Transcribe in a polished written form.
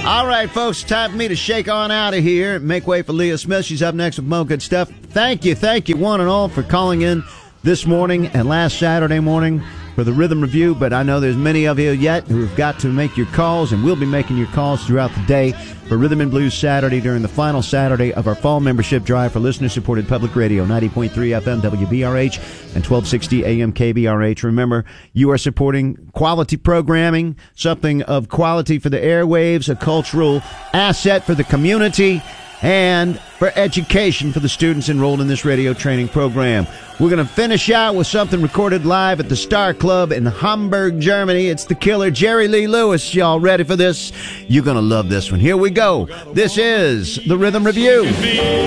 All right, folks, time for me to shake on out of here. Make way for Leah Smith. She's up next with Mo Good Stuff. Thank you, one and all, for calling in this morning and last Saturday morning for the Rhythm Review, but I know there's many of you yet who have got to make your calls, and we'll be making your calls throughout the day for Rhythm and Blues Saturday during the final Saturday of our fall membership drive for listener-supported public radio, 90.3 FM WBRH and 1260 AM KBRH. Remember, you are supporting quality programming, something of quality for the airwaves, a cultural asset for the community, and for education for the students enrolled in this radio training program. We're going to finish out with something recorded live at the Star Club in Hamburg, Germany. It's the killer Jerry Lee Lewis. Y'all ready for this? You're going to love this one. Here we go. This is the Rhythm Review.